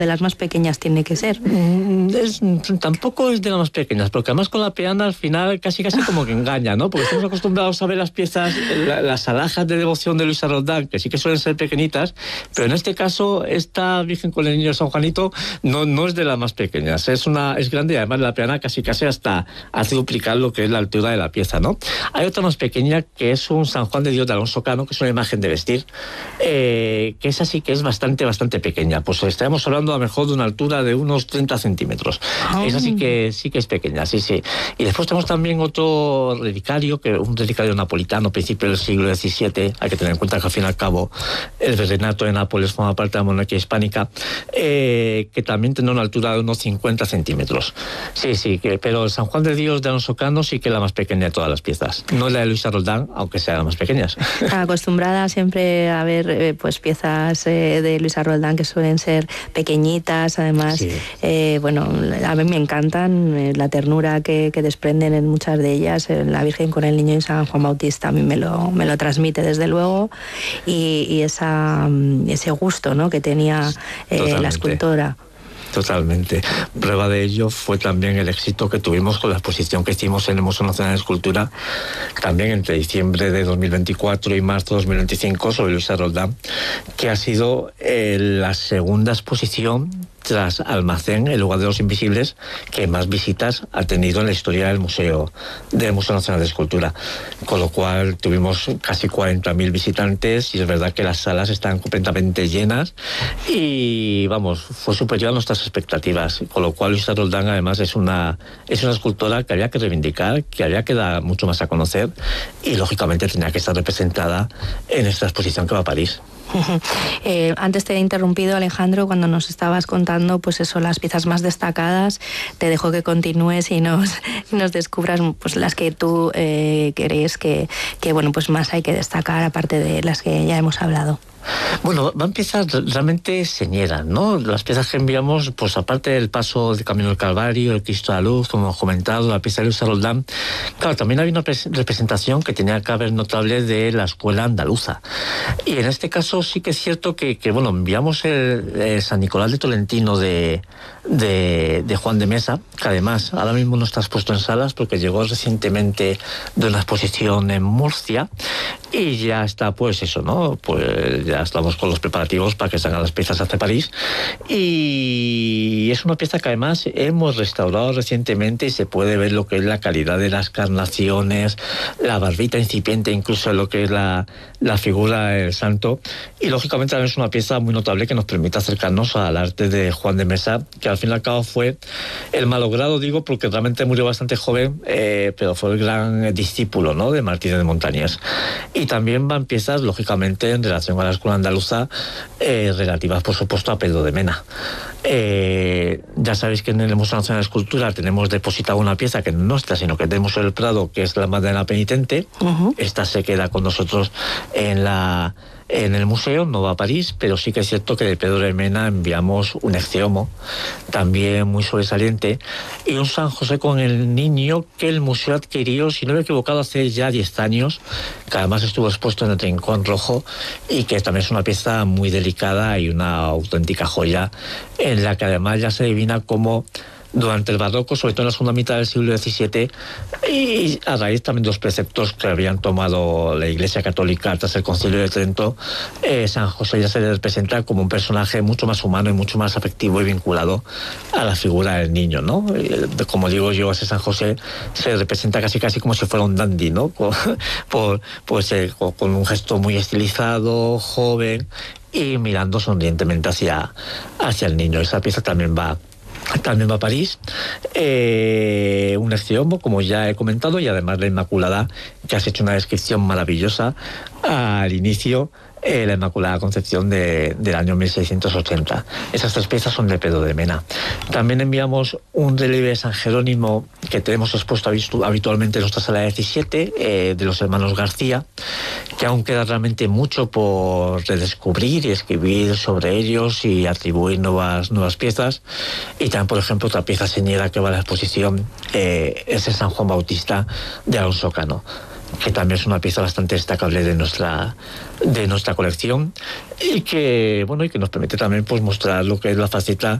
de las más pequeñas tiene que ser. Tampoco es de las más pequeñas, porque además con la peana al final casi como que engaña, ¿no? Porque estamos acostumbrados a ver las piezas, las alhajas de devoción de Luisa Roldán, que sí que suelen ser pequeñitas, pero en este caso esta Virgen con el Niño de San Juanito no es de las más pequeñas, es grande, y además la peana casi hasta hace duplicar lo que es la altura de la pieza, ¿no? Hay otra más pequeña que es un San Juan de Dios de Alonso Cano, que es una imagen de vestir, que es así, que es bastante pequeña. Pues estaríamos hablando a lo mejor de una altura de unos 30 centímetros. Esa sí que es pequeña, sí. Y después tenemos también otro relicario, un relicario napolitano, principio del siglo XVII. Hay que tener en cuenta que al fin y al cabo el virreinato de Nápoles forma parte de la monarquía hispánica, que también tiene una altura de unos 50 centímetros. Pero el San Juan de Dios de Alonso Cano sí que es la más pequeña de todas las piezas. No es la de Luisa Roldán, aunque sea la más pequeñas. Acostumbrada siempre a ver pues piezas de Luisa Roldán que suelen ser pequeñitas, además, sí. A mí me encantan la ternura que desprenden en muchas de ellas. La Virgen con el Niño y San Juan Bautista a mí me lo transmite desde luego, y ese gusto, ¿no?, que tenía la escultora. Totalmente. Prueba de ello fue también el éxito que tuvimos con la exposición que hicimos en el Museo Nacional de Escultura, también entre diciembre de 2024 y marzo de 2025, sobre Luisa Roldán, que ha sido la segunda exposición tras Almacén, el lugar de los invisibles, que más visitas ha tenido en la historia del Museo Nacional de Escultura. Con lo cual tuvimos casi 40.000 visitantes, y es verdad que las salas están completamente llenas y, fue superior a nuestras expectativas. Con lo cual Luisa Roldán además es una escultora que había que reivindicar, que había que dar mucho más a conocer, y lógicamente tenía que estar representada en esta exposición que va a París. Antes te he interrumpido, Alejandro, cuando nos estabas contando pues eso, las piezas más destacadas. Te dejo que continúes y nos descubras pues las que tú crees que pues más hay que destacar, aparte de las que ya hemos hablado. Bueno, van piezas realmente señeras, ¿no? Las piezas que enviamos, pues aparte del paso del Camino del Calvario, el Cristo de la Luz, como hemos comentado, la pieza de Luisa Roldán, claro, también había una representación que tenía que haber notable de la escuela andaluza. Y en este caso sí que es cierto que enviamos el San Nicolás de Tolentino de Juan de Mesa, que además ahora mismo no está expuesto en salas porque llegó recientemente de una exposición en Murcia, y ya está, pues eso, ¿no? Pues ya estamos con los preparativos para que salgan las piezas hacia París, y es una pieza que además hemos restaurado recientemente, y se puede ver lo que es la calidad de las carnaciones, la barbita incipiente, incluso lo que es la figura del santo, y lógicamente también es una pieza muy notable que nos permite acercarnos al arte de Juan de Mesa, que al fin y al cabo fue el malogrado, digo, porque realmente murió bastante joven, pero fue el gran discípulo, ¿no?, de Martínez de Montañés. Y también van piezas, lógicamente, en relación a la escuela andaluza, relativas, por supuesto, a Pedro de Mena. Ya sabéis que en el Museo Nacional de Escultura tenemos depositada una pieza que no es nuestra, sino que tenemos el Prado, que es la Magdalena Penitente. Uh-huh. Esta se queda con nosotros en el museo, no va a París, pero sí que es cierto que de Pedro de Mena enviamos un Ecce-Homo, también muy sobresaliente, y un San José con el Niño, que el museo adquirió, si no me he equivocado, hace ya 10 años, que además estuvo expuesto en el Rincón Rojo, y que también es una pieza muy delicada y una auténtica joya, en la que además ya se adivina cómo durante el barroco, sobre todo en la segunda mitad del siglo XVII, y a raíz también de los preceptos que habían tomado la Iglesia Católica tras el Concilio de Trento, San José ya se le representa como un personaje mucho más humano y mucho más afectivo y vinculado a la figura del niño, ¿no? Como digo yo, ese San José se representa casi como si fuera un dandy, ¿no? Con un gesto muy estilizado, joven, y mirando sonrientemente hacia el niño. Esa pieza también va a París, un Ecce-Homo, como ya he comentado, y además la Inmaculada, que has hecho una descripción maravillosa al inicio, la Inmaculada Concepción del año 1680. Esas 3 piezas son de Pedro de Mena. También enviamos un relieve de San Jerónimo que tenemos expuesto habitualmente en nuestra sala 17, de los hermanos García, que aún queda realmente mucho por redescubrir y escribir sobre ellos y atribuir nuevas piezas. Y también, por ejemplo, otra pieza señera que va a la exposición es el San Juan Bautista de Alonso Cano. que también es una pieza bastante destacable de nuestra colección y que nos permite también pues mostrar lo que es la faceta